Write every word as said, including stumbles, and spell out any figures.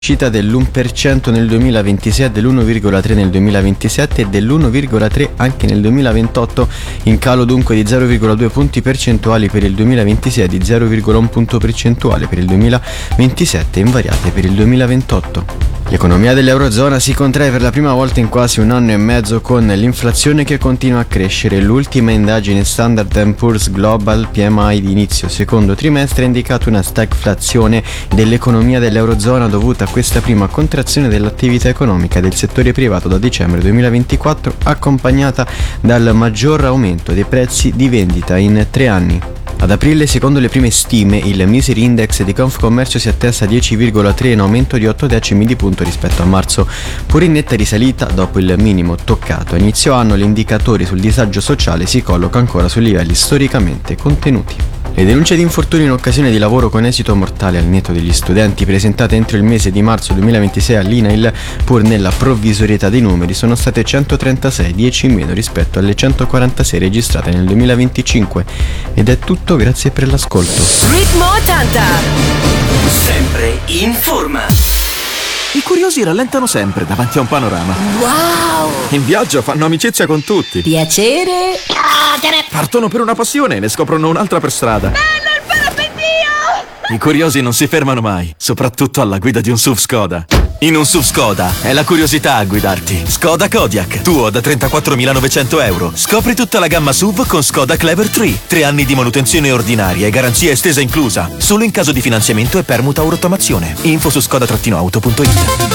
crescita dell'uno per cento nel duemilaventisei, dell'uno virgola tre nel duemilaventisette e dell'uno virgola tre anche nel duemilaventotto, in calo dunque di zero virgola due punti percentuali per il duemilaventisei e di zero virgola uno punto percentuale per il duemilaventisette, invariate per il duemilaventotto. L'economia dell'Eurozona si contrae per la prima volta in quasi un anno e mezzo, con l'inflazione che continua a crescere. L'ultima indagine Standard and Poor's Global P M I di inizio secondo trimestre ha indicato una stagflazione dell'economia dell'Eurozona dovuta a questa prima contrazione dell'attività economica del settore privato da dicembre duemilaventiquattro, accompagnata dal maggior aumento dei prezzi di vendita in tre anni. Ad aprile, secondo le prime stime, il Misery Index di Confcommercio si attesta a dieci virgola tre, in aumento di otto decimi di punto rispetto a marzo. Pur in netta risalita dopo il minimo toccato a inizio anno, gli indicatori sul disagio sociale si collocano ancora su livelli storicamente contenuti. Le denunce di infortuni in occasione di lavoro con esito mortale al netto degli studenti presentate entro il mese di marzo duemilaventisei all'I N A I L, pur nella provvisorietà dei numeri, sono state centotrentasei, dieci in meno rispetto alle centoquarantasei registrate nel duemilaventicinque. Ed è tutto, grazie per l'ascolto. Ritmo ottanta, sempre in forma. I curiosi rallentano sempre davanti a un panorama. Wow! In viaggio fanno amicizia con tutti. Piacere. Partono per una passione e ne scoprono un'altra per strada. Bello il parapendio! I curiosi non si fermano mai, soprattutto alla guida di un S U V Skoda. In un S U V Skoda è la curiosità a guidarti. Skoda Kodiaq, tuo da trentaquattromilanovecento euro. Scopri tutta la gamma S U V con Skoda Clever tre. Tre anni di manutenzione ordinaria e garanzia estesa inclusa. Solo in caso di finanziamento e permuta o rottamazione. Info su skoda auto punto it.